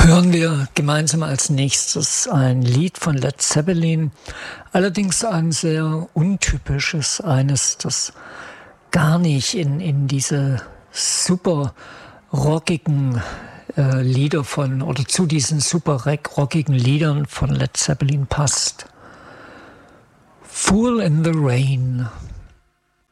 Hören wir gemeinsam als nächstes ein Lied von Led Zeppelin, allerdings ein sehr untypisches, eines, das gar nicht in diese super rockigen Lieder oder zu diesen super rockigen Liedern von Led Zeppelin passt. Fool in the Rain.